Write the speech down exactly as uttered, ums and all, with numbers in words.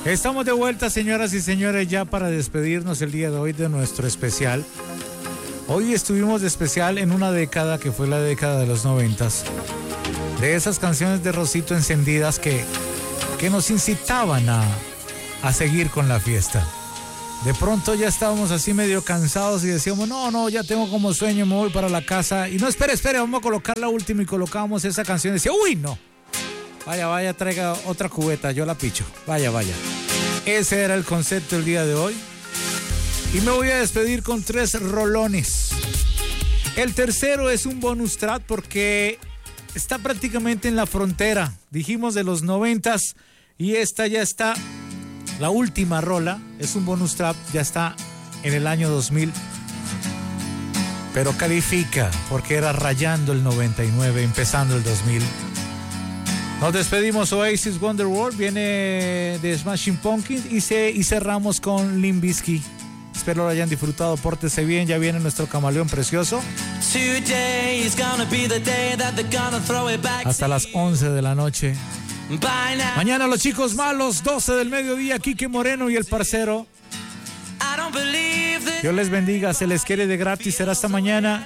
Estamos de vuelta, señoras y señores, ya para despedirnos el día de hoy de nuestro especial. Hoy estuvimos de especial en una década que fue la década de los noventas. De esas canciones de Rosito encendidas que, que nos incitaban a, a seguir con la fiesta. De pronto ya estábamos así medio cansados y decíamos, no, no, ya tengo como sueño, me voy para la casa. Y no, espere, espere, vamos a colocar la última y colocábamos esa canción y decía, uy, no. Vaya, vaya, traiga otra cubeta, yo la picho. Vaya, vaya. Ese era el concepto del día de hoy. Y me voy a despedir con tres rolones. El tercero es un bonus track porque está prácticamente en la frontera. Dijimos de los noventas y esta ya está, la última rola, es un bonus track, ya está en el año dos mil. Pero califica porque era rayando el noventa y nueve, empezando el dos mil. Nos despedimos, Oasis Wonderworld, viene de Smashing Pumpkins y, se, y cerramos con Limp Bizkit. Espero lo hayan disfrutado, pórtese bien, ya viene nuestro camaleón precioso. Hasta las once de la noche. Mañana los chicos malos, doce del mediodía, Quique Moreno y el parcero. Dios les bendiga, se les quiere de gratis, será hasta mañana.